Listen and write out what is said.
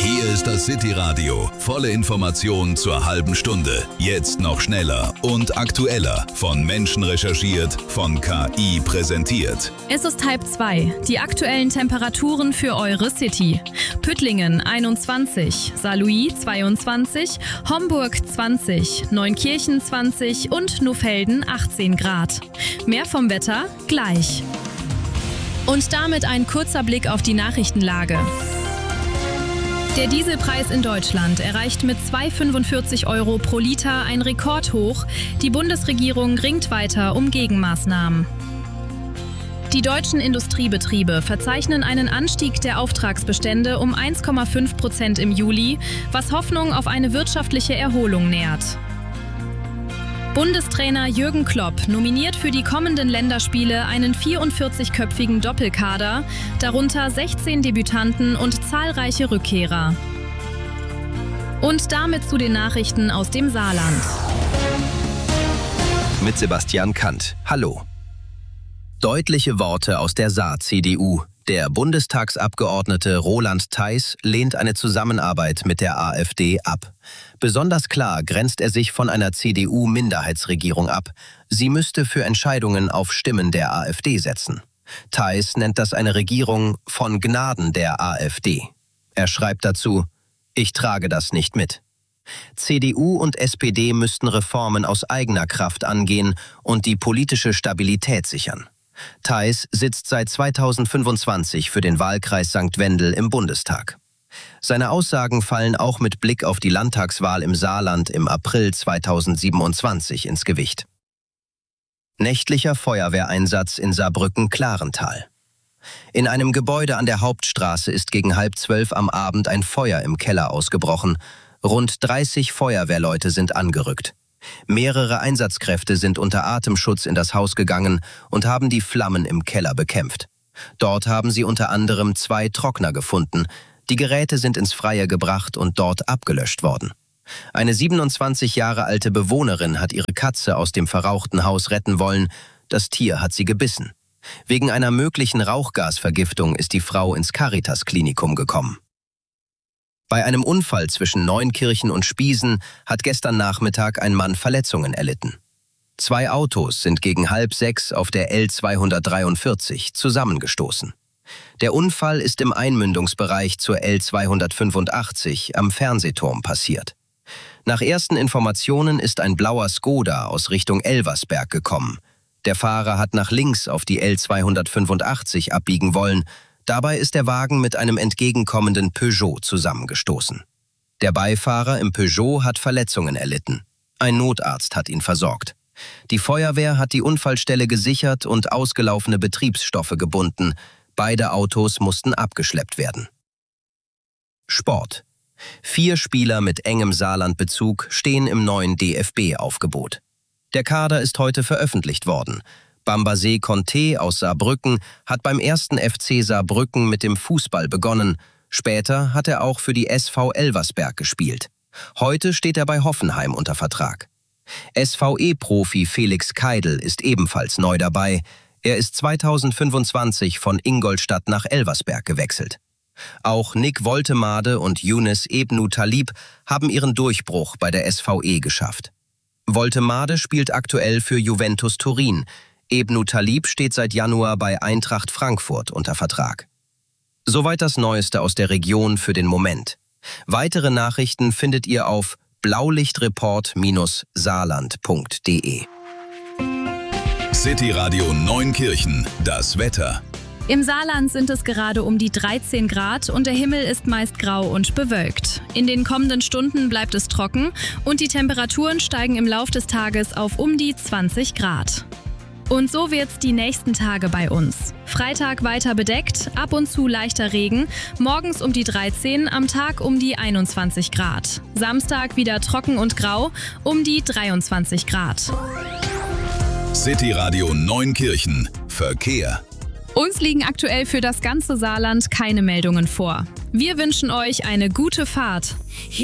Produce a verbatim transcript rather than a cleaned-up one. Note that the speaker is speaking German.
Hier ist das City Radio. Volle Information zur halben Stunde. Jetzt noch schneller und aktueller. Von Menschen recherchiert, von K I präsentiert. Es ist halb zwei. Die aktuellen Temperaturen für eure City. Püttlingen einundzwanzig, Saarlouis zweiundzwanzig, Homburg zwanzig, Neunkirchen zwanzig und Nohfelden achtzehn Grad. Mehr vom Wetter gleich. Und damit ein kurzer Blick auf die Nachrichtenlage. Der Dieselpreis in Deutschland erreicht mit zwei Euro fünfundvierzig Euro pro Liter ein Rekordhoch. Die Bundesregierung ringt weiter um Gegenmaßnahmen. Die deutschen Industriebetriebe verzeichnen einen Anstieg der Auftragsbestände um eins Komma fünf Prozent im Juli, was Hoffnung auf eine wirtschaftliche Erholung nährt. Bundestrainer Jürgen Klopp nominiert für die kommenden Länderspiele einen vierundvierzigköpfigen Doppelkader, darunter sechzehn Debütanten und zahlreiche Rückkehrer. Und damit zu den Nachrichten aus dem Saarland. Mit Sebastian Kant. Hallo. Deutliche Worte aus der Saar-C D U. Der Bundestagsabgeordnete Roland Theis lehnt eine Zusammenarbeit mit der AfD ab. Besonders klar grenzt er sich von einer C D U-Minderheitsregierung ab. Sie müsste für Entscheidungen auf Stimmen der AfD setzen. Theis nennt das eine Regierung von Gnaden der AfD. Er schreibt dazu: Ich trage das nicht mit. C D U und S P D müssten Reformen aus eigener Kraft angehen und die politische Stabilität sichern. Theis sitzt seit zweitausendfünfundzwanzig für den Wahlkreis Sankt Wendel im Bundestag. Seine Aussagen fallen auch mit Blick auf die Landtagswahl im Saarland im April zweitausendsiebenundzwanzig ins Gewicht. Nächtlicher Feuerwehreinsatz in Saarbrücken-Klarental. In einem Gebäude an der Hauptstraße ist gegen halb zwölf am Abend ein Feuer im Keller ausgebrochen. Rund dreißig Feuerwehrleute sind angerückt. Mehrere Einsatzkräfte sind unter Atemschutz in das Haus gegangen und haben die Flammen im Keller bekämpft. Dort haben sie unter anderem zwei Trockner gefunden. Die Geräte sind ins Freie gebracht und dort abgelöscht worden. Eine siebenundzwanzig Jahre alte Bewohnerin hat ihre Katze aus dem verrauchten Haus retten wollen. Das Tier hat sie gebissen. Wegen einer möglichen Rauchgasvergiftung ist die Frau ins Caritas-Klinikum gekommen. Bei einem Unfall zwischen Neunkirchen und Spiesen hat gestern Nachmittag ein Mann Verletzungen erlitten. Zwei Autos sind gegen halb sechs auf der L zweihundertdreiundvierzig zusammengestoßen. Der Unfall ist im Einmündungsbereich zur L zweihundertfünfundachtzig am Fernsehturm passiert. Nach ersten Informationen ist ein blauer Skoda aus Richtung Elversberg gekommen. Der Fahrer hat nach links auf die L zweihundertfünfundachtzig abbiegen wollen. Dabei ist der Wagen mit einem entgegenkommenden Peugeot zusammengestoßen. Der Beifahrer im Peugeot hat Verletzungen erlitten. Ein Notarzt hat ihn versorgt. Die Feuerwehr hat die Unfallstelle gesichert und ausgelaufene Betriebsstoffe gebunden. Beide Autos mussten abgeschleppt werden. Sport. Vier Spieler mit engem Saarlandbezug stehen im neuen D F B-Aufgebot. Der Kader ist heute veröffentlicht worden. Bambasé Conté aus Saarbrücken hat beim ersten F C Saarbrücken mit dem Fußball begonnen. Später hat er auch für die S V Elversberg gespielt. Heute steht er bei Hoffenheim unter Vertrag. S V E-Profi Felix Keidel ist ebenfalls neu dabei. Er ist zweitausendfünfundzwanzig von Ingolstadt nach Elversberg gewechselt. Auch Nick Woltemade und Younes Ebnu Talib haben ihren Durchbruch bei der S V E geschafft. Woltemade spielt aktuell für Juventus Turin. Ebnu Talib steht seit Januar bei Eintracht Frankfurt unter Vertrag. Soweit das Neueste aus der Region für den Moment. Weitere Nachrichten findet ihr auf blaulichtreport Bindestrich saarland Punkt de. City Radio Neunkirchen, das Wetter. Im Saarland sind es gerade um die dreizehn Grad und der Himmel ist meist grau und bewölkt. In den kommenden Stunden bleibt es trocken und die Temperaturen steigen im Lauf des Tages auf um die zwanzig Grad. Und so wird's die nächsten Tage bei uns. Freitag weiter bedeckt, ab und zu leichter Regen, morgens um die dreizehn, am Tag um die einundzwanzig Grad. Samstag wieder trocken und grau, um die dreiundzwanzig Grad. City Radio Neunkirchen, Verkehr. Uns liegen aktuell für das ganze Saarland keine Meldungen vor. Wir wünschen euch eine gute Fahrt.